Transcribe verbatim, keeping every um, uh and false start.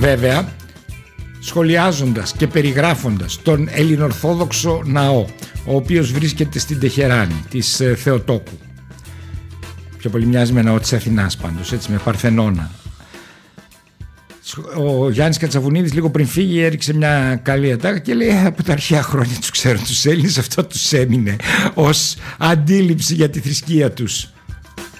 Βέβαια, σχολιάζοντας και περιγράφοντας τον ελληνορθόδοξο ναό, ο οποίος βρίσκεται στην Τεχεράνη της ε, Θεοτόκου, πιο πολύ μοιάζει με ναό της Αθηνάς πάντως, έτσι, με Παρθενώνα. Ο Γιάννης Κατσαβουνίδης λίγο πριν φύγει έριξε μια καλή ατάκα και λέει: από τα αρχαία χρόνια τους ξέρουν τους Έλληνες, αυτό τους έμεινε ως αντίληψη για τη θρησκεία τους.